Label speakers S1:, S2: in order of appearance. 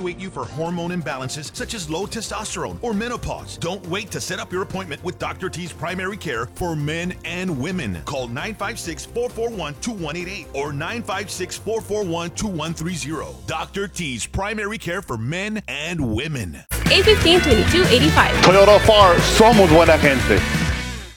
S1: evaluate you for hormone imbalances such as low testosterone or menopause. Don't wait to set up your appointment with Dr. T's Primary Care for men and women. Call 956-441-2188 or 956-441-2130. Dr. T's Primary Care for men and women.
S2: 815-2285.
S3: Toyota FAR, somos buena gente.